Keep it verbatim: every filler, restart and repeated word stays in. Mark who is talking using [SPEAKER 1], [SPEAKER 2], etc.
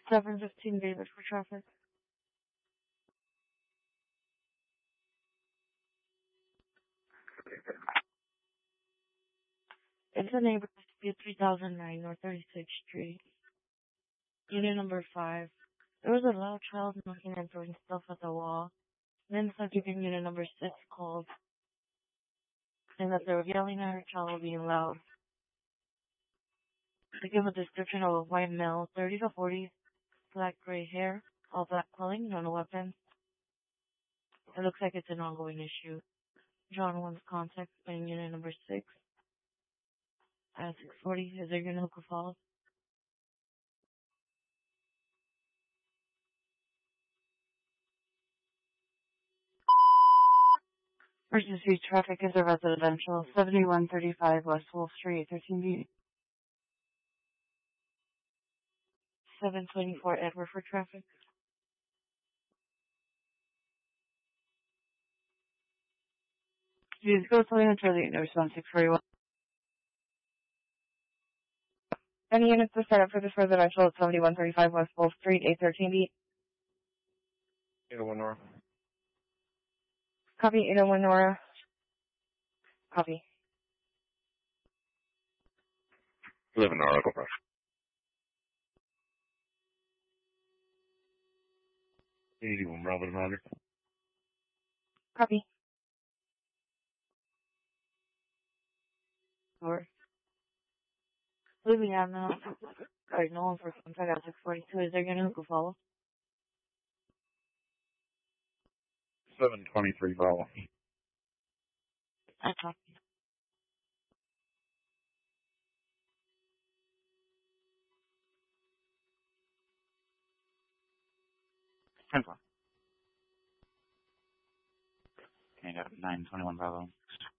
[SPEAKER 1] seven fifteen David for traffic. It's a neighborhood dispute three thousand nine North thirty-sixth Street. Unit number five. There was a loud child knocking and throwing stuff at the wall. Then the subject in unit number six called, saying that they were yelling at her child being loud. They give a description of a white male, thirty to forty, black gray hair, all black clothing, no weapons. It looks like it's an ongoing issue. John wants contact in unit number six at six forty. Is there unit Hookah Falls? Versus Street traffic is a residential, seventy-one thirty-five West Wolf Street, thirteen B. seven twenty-four Edward for traffic. Please go to Lane Charlie, no response six forty-one. Any units are set up for this residential at seventy-one thirty-five West Wolf Street, eight thirteen B.
[SPEAKER 2] eight oh one Nora.
[SPEAKER 1] Copy, eight oh one Nora. Copy.
[SPEAKER 2] eleven Nora, go first. eighty-one Bravo, Roger.
[SPEAKER 1] Copy. Or leaving out now. Alright, no one for contact at six forty-two. Is there gonna Hookah Falls?
[SPEAKER 2] seven twenty-three Bravo.
[SPEAKER 1] I copy.
[SPEAKER 3] ten four. Okay, got nine twenty-one Bravo.